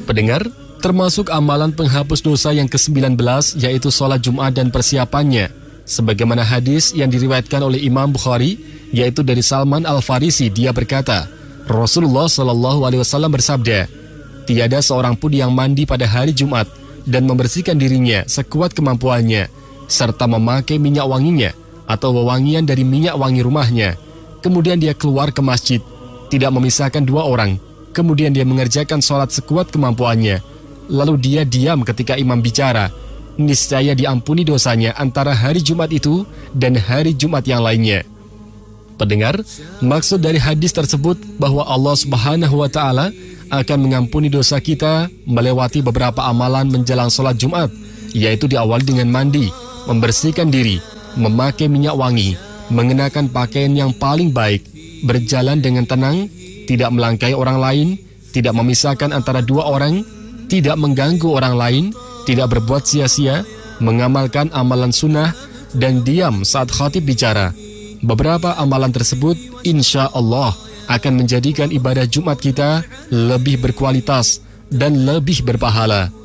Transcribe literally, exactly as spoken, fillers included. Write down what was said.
Pendengar, termasuk amalan penghapus dosa yang kesembilan belas yaitu sholat Jumat dan persiapannya. Sebagaimana hadis yang diriwayatkan oleh Imam Bukhari, yaitu dari Salman Al-Farisi, dia berkata, Rasulullah Shallallahu Alaihi Wasallam bersabda, tiada seorang pun yang mandi pada hari Jumat dan membersihkan dirinya sekuat kemampuannya, serta memakai minyak wanginya atau wewangian dari minyak wangi rumahnya. Kemudian dia keluar ke masjid, tidak memisahkan dua orang. Kemudian dia mengerjakan sholat sekuat kemampuannya. Lalu dia diam ketika imam bicara. Niscaya diampuni dosanya antara hari Jumat itu dan hari Jumat yang lainnya. Pendengar, maksud dari hadis tersebut bahwa Allah Subhanahu wa Ta'ala akan mengampuni dosa kita melewati beberapa amalan menjelang sholat Jumat, yaitu diawali dengan mandi, membersihkan diri, memakai minyak wangi, mengenakan pakaian yang paling baik, berjalan dengan tenang, tidak melangkai orang lain, tidak memisahkan antara dua orang, tidak mengganggu orang lain, tidak berbuat sia-sia, mengamalkan amalan sunnah, dan diam saat khatib bicara. Beberapa amalan tersebut insya Allah akan menjadikan ibadah Jumat kita lebih berkualitas dan lebih berpahala.